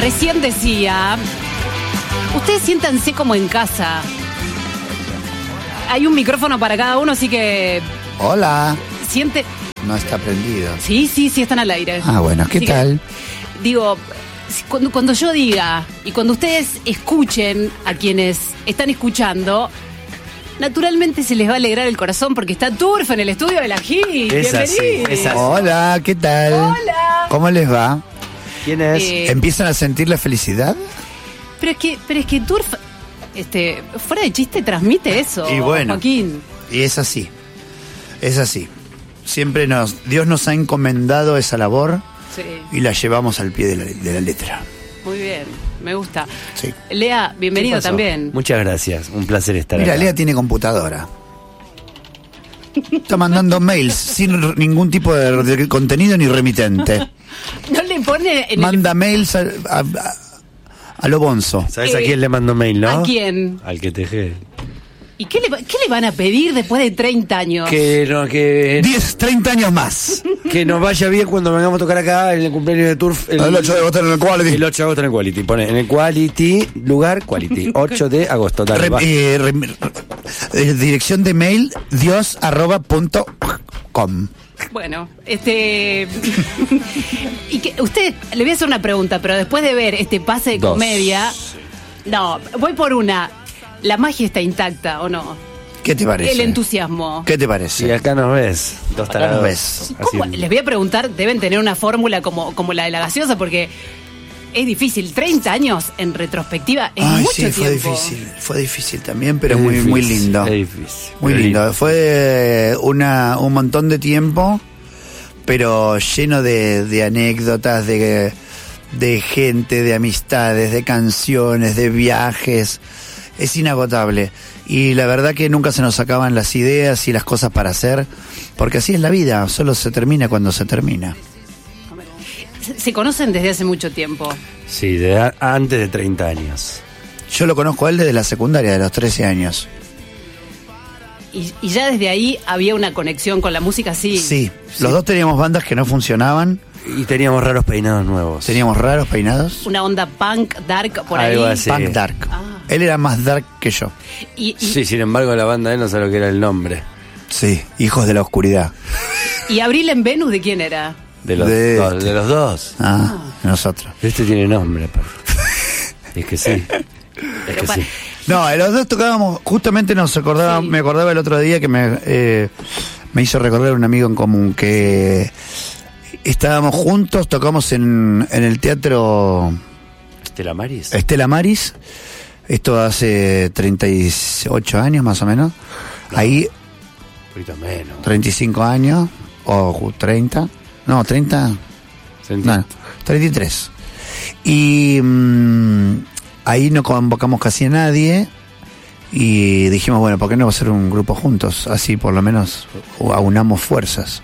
Recién decía, ustedes siéntanse como en casa. Hay un micrófono para cada uno, así que... Hola. Siente... No está prendido. Sí, están al aire. Ah, bueno, ¿qué así tal? Digo, cuando yo diga y cuando ustedes escuchen a quienes están escuchando, naturalmente se les va a alegrar el corazón porque está Turf en el estudio de la HIT. Es así, Bienvenido. es así. Hola, ¿qué tal? Hola. ¿Cómo les va? ¿Quién es? ¿Empiezan a sentir la felicidad? Pero es que Turf, fuera de chiste, transmite eso, Y bueno. Joaquín. Y es así. Es así. Siempre Dios nos ha encomendado esa labor Sí, y la llevamos al pie de la letra. muy bien, me gusta. Sí. Lea, bienvenido también. Muchas gracias, un placer estar Mira, acá. Lea tiene computadora. Está mandando mails sin ningún tipo de contenido ni remitente. No le pone en Manda mails a lo bonzo. ¿Sabes a quién le mando mail, no? ¿A quién? Al que teje. ¿Y qué le van a pedir después de 30 años? Que 10, 30 años más. nos vaya bien cuando vengamos a tocar acá en el cumpleaños de Turf. El 8 de agosto en el Quality. El 8 de agosto en el Quality. Pone en el Quality, lugar Quality. 8 de agosto. Dale, va. Dirección de mail dios@.com. Bueno, y que usted, le voy a hacer una pregunta, pero después de ver este pase de Dos. comedia, no, voy por una. ¿La magia está intacta o no? ¿Qué te parece? El entusiasmo. ¿Qué te Si parece? acá nos ves, dos Acá tarados. nos ves. ¿Cómo? Así. Les voy a preguntar, deben tener una fórmula como la de la gaseosa, porque es difícil. 30 años en retrospectiva es Ay, mucho sí, fue tiempo. difícil. Fue difícil también, pero Es muy, difícil, muy lindo. es difícil. Muy Pero lindo. Fue un montón de tiempo, pero lleno de anécdotas, de gente, de amistades, de canciones, de viajes. Es inagotable. Y la verdad que nunca se nos acaban las ideas y las cosas para hacer, porque así es la vida, solo se termina cuando se termina. Se conocen desde hace mucho tiempo. Sí, antes de 30 años. Yo lo conozco a él desde la secundaria, de los 13 años. Y ya desde ahí había una conexión con la música, sí. Sí, los dos teníamos bandas que no funcionaban, Y teníamos raros peinados nuevos. teníamos raros peinados. Una onda punk, dark, por Algo ahí. así. Punk dark. Ah. Él era más dark que yo. Y Sí, sin embargo, la banda de él no sabe lo que era el nombre. Sí, hijos de la oscuridad. Abril en Venus, ¿de quién era? De los, De dos, este. de los dos. Nosotros. Este tiene nombre, aparte. Es que sí. Es que pa- sí. No, los dos tocábamos, justamente me acordaba el otro día que me hizo recordar un amigo en común, que estábamos juntos, tocamos en el teatro ¿Estela Maris? Estela Maris, esto hace 38 años más o menos, ahí Un poquito menos. 35 años, o 30, no, 30, ¿Sentí? no, 33. Y ahí no convocamos casi a nadie y dijimos, bueno, ¿por qué no hacer un grupo juntos? Así por lo menos aunamos fuerzas.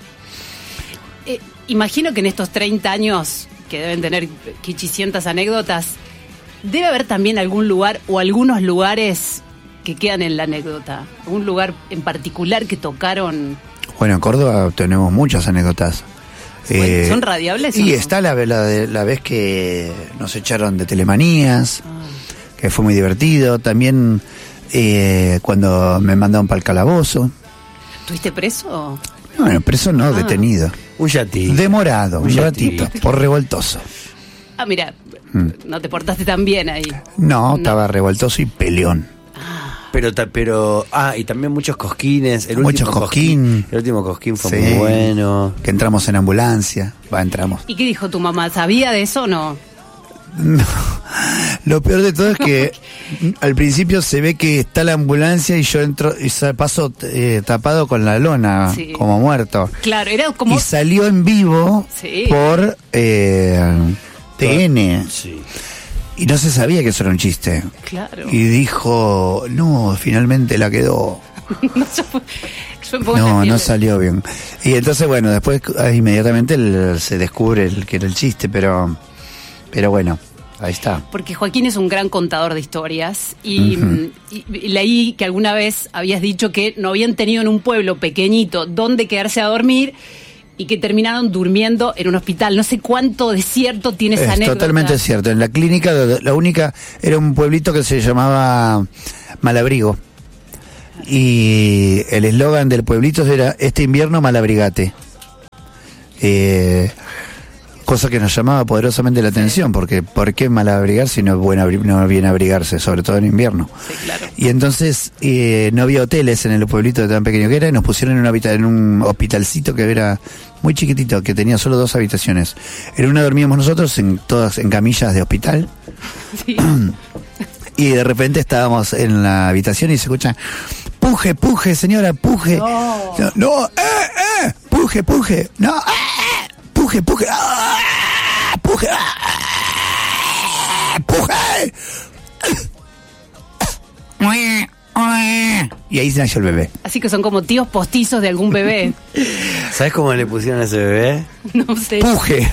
Imagino que en estos 30 años, que deben tener quichicientas anécdotas, debe haber también algún lugar o algunos lugares que quedan en la anécdota. Un lugar en particular que tocaron. Bueno, en Córdoba tenemos muchas anécdotas. ¿Son radiables o Y no? está la vez que nos echaron de Telemanías, que fue muy divertido. También cuando me mandaron para el calabozo. ¿Estuviste preso? Bueno, preso no, detenido. Un yati. Demorado, un Un ratito, yatito. por revoltoso. Ah, mira, no te portaste tan bien ahí. No, estaba revoltoso y peleón. Pero, y también muchos cosquines. Muchos cosquín. El último cosquín fue Sí. muy bueno. Que entramos en ambulancia. Entramos. ¿Y qué dijo tu mamá? ¿Sabía de eso o no? No. Lo peor de todo es que al principio se ve que está la ambulancia y yo entro y paso tapado con la lona, Sí. como muerto. Claro, era como... Y salió en vivo Sí. por TN. Sí. Y no se sabía que eso era un chiste. Claro. Y dijo, no, finalmente la quedó. No salió bien. Y entonces, bueno, después inmediatamente se descubre que era el chiste, pero bueno, ahí está. Porque Joaquín es un gran contador de historias y leí que alguna vez habías dicho que no habían tenido en un pueblo pequeñito donde quedarse a dormir y que terminaron durmiendo en un hospital. No sé cuánto de cierto tiene esa Es anécdota. totalmente cierto. En la clínica, la única, era un pueblito que se llamaba Malabrigo. Y el eslogan del pueblito era: este invierno malabrigate. Cosa que nos llamaba poderosamente la atención, porque ¿por qué malabrigar si no es bien abrigarse, sobre todo en invierno? Sí, claro. Y entonces no había hoteles en el pueblito tan pequeño que era, y nos pusieron en un hospitalcito que era muy chiquitito, que tenía solo 2 habitaciones. En una dormíamos nosotros, todas en camillas de hospital. Sí. Y de repente estábamos en la habitación y se escucha: puje, puje, señora, puje. No, puje, puje. No, puje, puje. Puje. Puje. Y ahí se nació el bebé. Así que son como tíos postizos de algún bebé. ¿Sabes cómo le pusieron a ese bebé? No sé. Puje.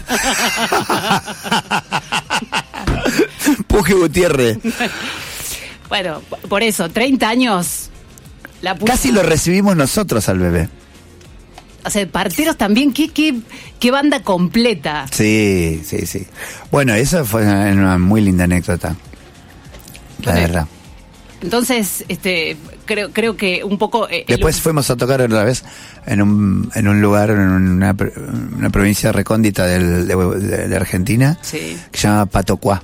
Puje Gutiérrez. Bueno, por eso, 30 años. Casi lo recibimos nosotros al bebé. O sea, parteros también, qué banda completa. Sí. Bueno, esa fue una muy linda anécdota. La verdad. Entonces, creo que un poco... Después fuimos a tocar otra vez en un lugar, en una provincia recóndita de Argentina, sí, que se llama Patocuá.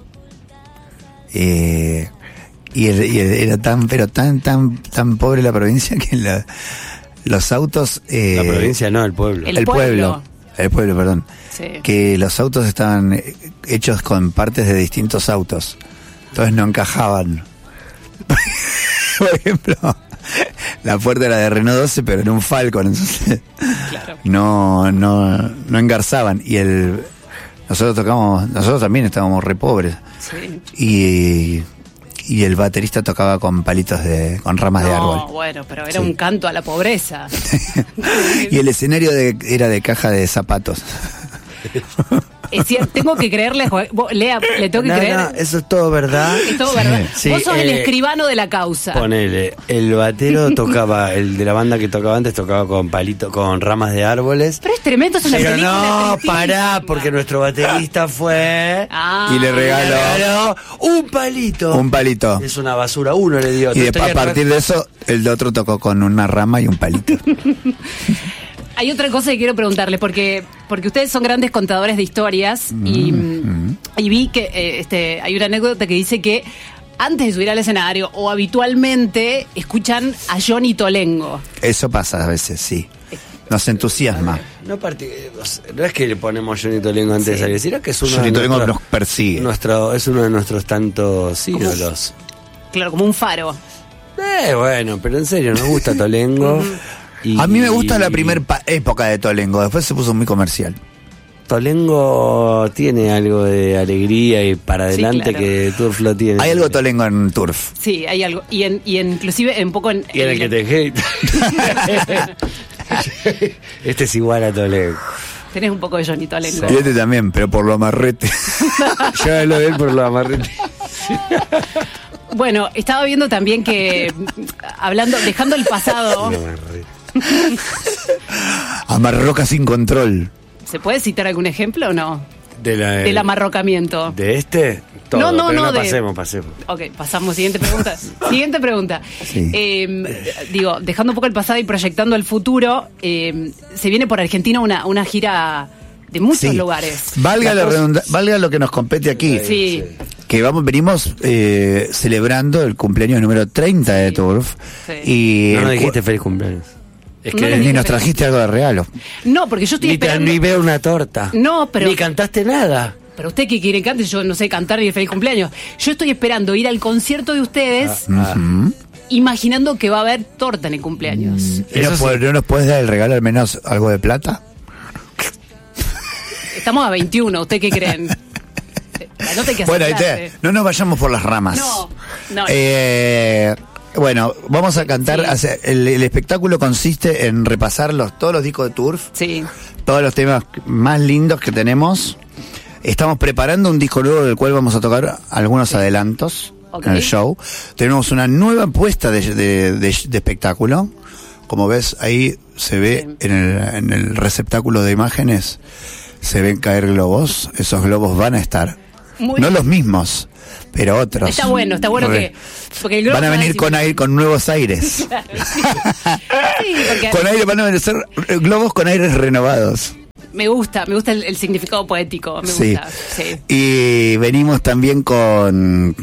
Y era tan pobre la provincia que los autos... la provincia no, el pueblo. El pueblo, perdón. Sí. Que los autos estaban hechos con partes de distintos autos. Entonces no encajaban. Por ejemplo, la puerta era de Renault 12, pero en un Falcon, entonces claro, no engarzaban. Y nosotros también estábamos re pobres. sí. Y el baterista tocaba con palitos con ramas de árbol. Bueno, pero era Sí. un canto a la pobreza. Y el escenario era de caja de zapatos. Es cierto, tengo que creerle, Lea, le tengo que creer. No, eso es todo verdad. Es todo verdad. Sí, Vos sos el escribano de la causa. Ponele, el batero tocaba, el de la banda que tocaba antes tocaba con ramas de árboles. Pero es tremendo, es una Pero película no, tristísima. pará, porque nuestro baterista fue Ah, Y le regaló un palito. un palito. Es una basura, uno le dio. Y después, a partir de eso, el de otro tocó con una rama y un palito. Hay otra cosa que quiero preguntarles, porque ustedes son grandes contadores de historias y vi que hay una anécdota que dice que antes de subir al escenario o habitualmente escuchan a Johnny Tolengo. Eso pasa a veces, sí. Nos entusiasma. No es que le ponemos Johnny Tolengo antes de salir, sino que es uno Johnny de Tolengo nuestros- nos persigue. es uno de nuestros tantos ídolos. Claro, como un faro. Bueno, pero en serio, nos gusta Tolengo. A mí me gusta la primera época de Tolengo, después se puso muy comercial. Tolengo tiene algo de alegría y para Sí, adelante claro. que Turf lo tiene. Hay algo Tolengo en Turf. Sí, hay algo. Y inclusive un poco en... Y en el que te hate. Este es igual a Tolengo. Tenés un poco de Johnny Tolengo. Y este también, pero por lo amarrete. Yo lo de él por lo amarrete. Bueno, estaba viendo también que, dejando el pasado, Amarroca sin control. ¿se puede citar algún ejemplo o no? Del amarrocamiento. ¿De este? Todo, No, pero de- pasemos. Ok, pasamos. Siguiente pregunta. Siguiente pregunta. Sí. Dejando un poco el pasado y proyectando el futuro, se viene por Argentina una gira de muchos Sí. lugares. Valga valga lo que nos compete aquí. Sí. Que venimos celebrando el cumpleaños número 30 de Turf. Sí. Y No el nos dijiste feliz cumpleaños. Es No que le ni dije nos feliz. trajiste algo de regalo. No, porque yo estoy esperando. ni veo una torta. No, pero- Ni cantaste nada. Pero usted que quiere cantar, yo no sé cantar ni el feliz cumpleaños. Yo estoy esperando ir al concierto de ustedes, imaginando que va a haber torta en el cumpleaños. ¿Y no nos puedes dar el regalo al menos algo de plata? Estamos a 21, ¿usted qué creen? La nota hay que Bueno, acercarse. no nos vayamos por las ramas. No. Bueno, vamos a cantar. Sí. El espectáculo consiste en repasar todos los discos de Turf, Sí. todos los temas más lindos que tenemos. Estamos preparando un disco nuevo del cual vamos a tocar algunos adelantos Ok. en el show. Tenemos una nueva puesta de espectáculo. Como ves, ahí se ve en el receptáculo de imágenes, se ven caer globos. Esos globos van a estar. No los mismos, pero otros. Está bueno porque el globo van a venir con nuevos aires. Claro, sí, porque Con aire, van a ser globos con aires renovados. me gusta el significado poético, me gusta. Sí. Y venimos también con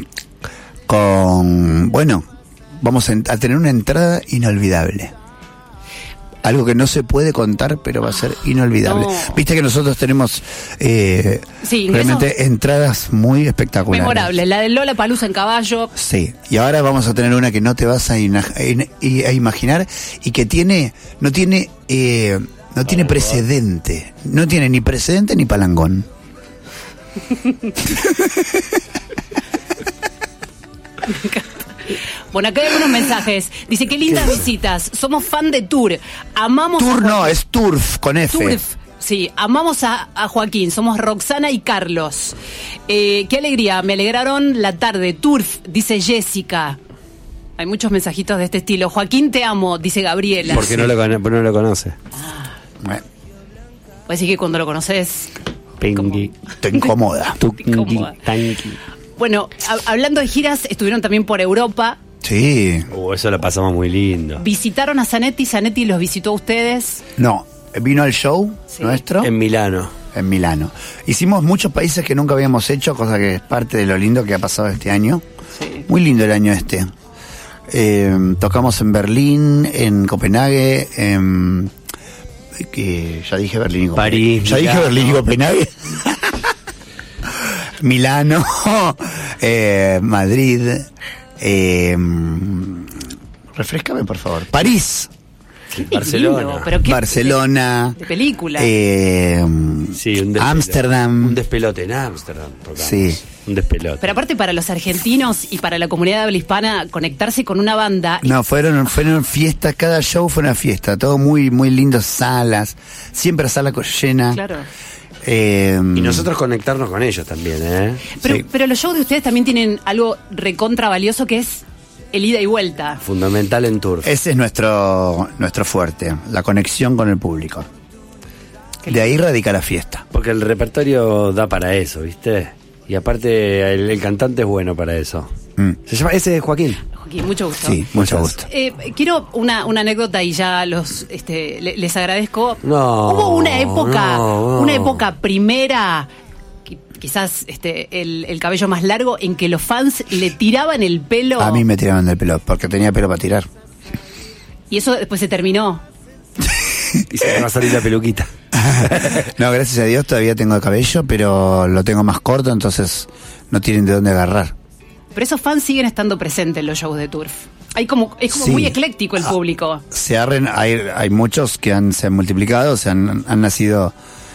bueno, vamos a tener una entrada inolvidable. Algo que no se puede contar, pero va a ser inolvidable. No. Viste que nosotros tenemos realmente entradas muy espectaculares. Memorable, la de Lollapalooza en caballo. Sí, y ahora vamos a tener una que no te vas a imaginar y que no tiene precedente. No tiene ni precedente ni palangón. Bueno, acá hay algunos mensajes. Dice, qué lindas visitas. Somos fan de Tour. Amamos Tour no, es Turf con F. Turf. Sí, amamos a Joaquín. Somos Roxana y Carlos. Qué alegría. Me alegraron la tarde. Turf, dice Jessica. Hay muchos mensajitos de este estilo. Joaquín, te amo, dice Gabriela. Porque no lo conoce. Bueno, Puedes decir que cuando lo conoces... Pingui. te incomoda. incomoda. Tanqui. Bueno, hablando de giras, estuvieron también por Europa. Sí. Eso lo pasamos muy lindo. Visitaron a Zanetti los visitó a ustedes. No, vino al show nuestro En Milano. en Milano. Hicimos muchos países que nunca habíamos hecho, cosa que es parte de lo lindo que ha pasado este año. Sí. Muy lindo el año este. Tocamos en Berlín, en Copenhague, que ya dije Berlín y Copenhague. París, Ya dije Milano. Berlín y Copenhague. Milano, Madrid, refrescame por favor. París, Qué Barcelona. lindo, pero qué- Barcelona, de película. Sí, un despelote. Ámsterdam. Un despelote en Ámsterdam. tocamos. Sí. Un despelote. Pero aparte para los argentinos y para la comunidad de habla hispana, conectarse con una banda... No, fueron fiestas, cada show fue una fiesta, todo muy, muy lindas salas, siempre sala llena. Claro. Y nosotros conectarnos con ellos también, ¿eh? Pero, Sí. pero los shows de ustedes también tienen algo recontra valioso que es el ida y vuelta. Fundamental en Turf. Ese es nuestro fuerte, la conexión con el público. Qué De ahí radica la fiesta. Porque el repertorio da para eso, ¿viste? Y aparte el cantante es bueno para eso. Ese es Joaquín. Joaquín, mucho gusto. Sí, mucho gusto. Quiero una anécdota y ya les agradezco. No, Hubo una época, no. una época primera, quizás el cabello más largo, en que los fans le tiraban el pelo. A mí me tiraban del pelo, porque tenía pelo para tirar. Y eso después se terminó. Y se me va a salir la peluquita. No, gracias a Dios todavía tengo cabello, pero lo tengo más corto, entonces no tienen de dónde agarrar. Pero esos fans siguen estando presentes en los shows de Turf. Es como Sí. muy ecléctico el público. Hay muchos que se han multiplicado, han nacido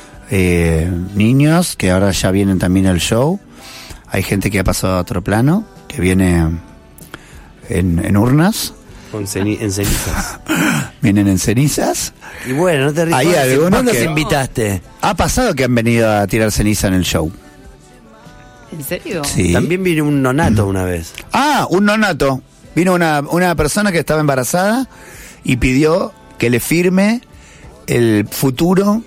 niños que ahora ya vienen también al show. Hay gente que ha pasado a otro plano, que viene en urnas, En cenizas. vienen en cenizas. Y bueno, no te rías. Hay algunos ¿Cuándo que- se invitaste? Ha pasado que han venido a tirar ceniza en el show. ¿En serio? Sí. También vino un nonato una vez. Ah, un nonato. Vino una persona que estaba embarazada y pidió que le firme el futuro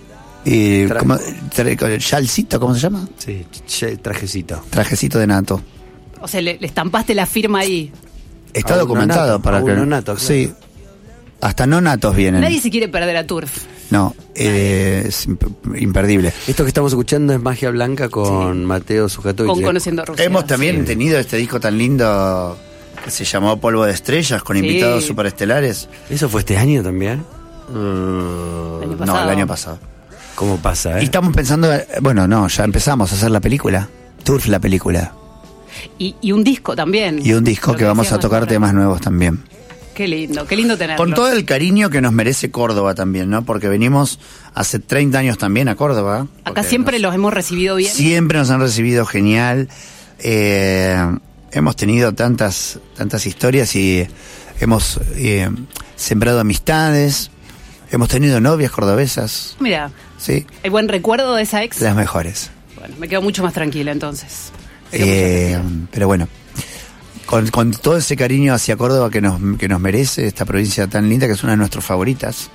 chalcito, ¿cómo se llama? Sí, trajecito. Trajecito de nato. O sea, le estampaste la firma ahí. Está A un documentado nonato, para a un que nonato, claro. Sí. Hasta nonatos vienen. Nadie se quiere perder a Turf. No, es imperdible. Esto que estamos escuchando es Magia Blanca con Mateo Sujatovich. Con Conociendo a Rusia. Hemos también tenido este disco tan lindo que se llamó Polvo de Estrellas, con Sí. invitados superestelares. ¿Eso fue este año también? año No, pasado. el año pasado. ¿Cómo pasa, Y estamos pensando, ya empezamos a hacer la película. Turf, la película. Y un disco también. Y un disco Lo que vamos a decíamos tocar ahora. temas nuevos también. Qué lindo tenerlo. Con todo el cariño que nos merece Córdoba también, ¿no? Porque venimos hace 30 años también a Córdoba. Acá Porque siempre los hemos recibido bien. Siempre nos han recibido genial. Hemos tenido tantas historias y hemos sembrado amistades. Hemos tenido novias cordobesas. Mira, Sí, ¿hay buen recuerdo de esa ex? las mejores. Bueno, me quedo mucho más tranquila entonces. Pero bueno, con todo ese cariño hacia Córdoba que nos merece esta provincia tan linda, que es una de nuestras favoritas.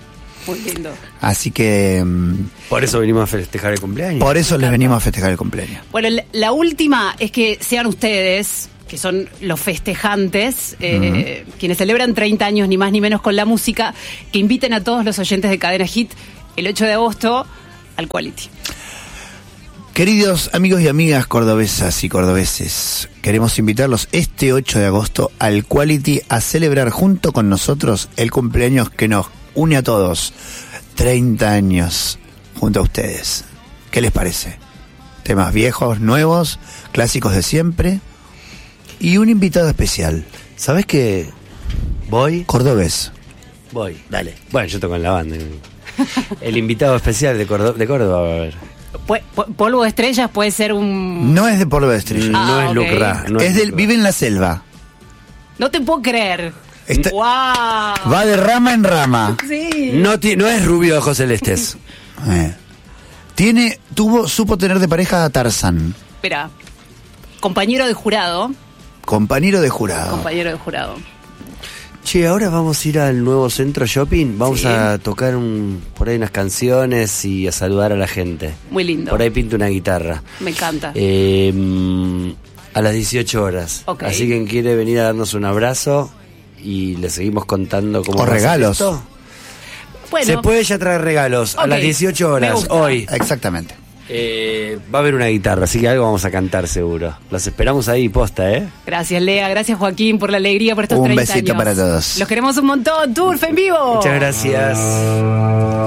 Muy lindo. Así que Por eso venimos a festejar el cumpleaños. por eso les venimos a festejar el cumpleaños. Bueno, la última es que sean ustedes, que son los festejantes, quienes celebran 30 años ni más ni menos con la música, que inviten a todos los oyentes de Cadena Hit el 8 de agosto al Quality. Queridos amigos y amigas cordobesas y cordobeses, queremos invitarlos este 8 de agosto al Quality a celebrar junto con nosotros el cumpleaños que nos une a todos. 30 años junto a ustedes. ¿Qué les parece? Temas viejos, nuevos, clásicos de siempre y un invitado especial. ¿Sabés qué? Voy. Cordobés. Voy. Dale. Bueno, yo toco en la banda. El invitado especial de Córdoba va a haber. Polvo de estrellas puede ser un... No es de polvo de estrella. No es ok. Lucra. Vive en la selva. No te puedo creer. ¡Wow! Va de rama en rama. Sí. No es rubio de ojos celestes. Supo tener de pareja a Tarzán. Espera. Compañero de jurado. Compañero de jurado. Compañero de jurado. Che, ahora vamos a ir al nuevo centro shopping. Vamos Sí. a tocar por ahí unas canciones y a saludar a la gente. Muy lindo. Por ahí pinto una guitarra. Me encanta. A las 18 horas. Ok. Así que quien quiere venir a darnos un abrazo y le seguimos contando cómo O va a ser regalos. esto. Bueno, Se puede ya traer regalos a Ok, las 18 me horas gusta. hoy. Exactamente. Va a haber una guitarra, así que algo vamos a cantar seguro. Los esperamos ahí, posta, ¿eh? gracias Lea, gracias Joaquín por la alegría, por estos Un 30 besito años. para todos. Los queremos un montón. Turf en vivo. Muchas gracias.